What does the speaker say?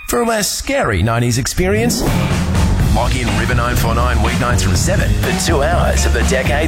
for a less scary 90s experience? Lock in River 949 weeknights from 7 for 2 hours of the decade's